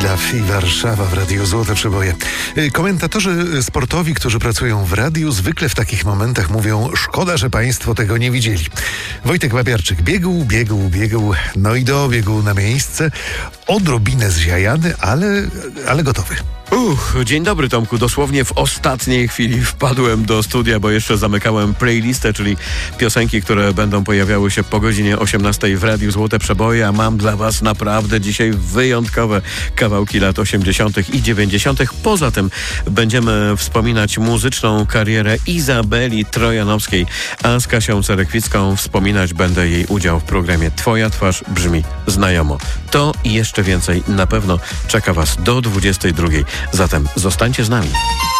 Pilaw i Warszawa w Radiu Złote Przeboje. Komentatorzy sportowi, którzy pracują w radiu, zwykle w takich momentach mówią: szkoda, że państwo tego nie widzieli. Wojtek Babiarczyk biegł, no i dobiegł na miejsce. Odrobinę zziajany, ale gotowy. Dzień dobry, Tomku. Dosłownie w ostatniej chwili wpadłem do studia, bo jeszcze zamykałem playlistę, czyli piosenki, które będą pojawiały się po godzinie 18 w Radiu Złote Przeboje, a mam dla was naprawdę dzisiaj wyjątkowe kawałki lat 80. i 90. Poza tym będziemy wspominać muzyczną karierę Izabeli Trojanowskiej, a z Kasią Cerekwicką wspominać będę jej udział w programie Twoja twarz brzmi znajomo. To i jeszcze więcej na pewno czeka was do 22. Zatem zostańcie z nami.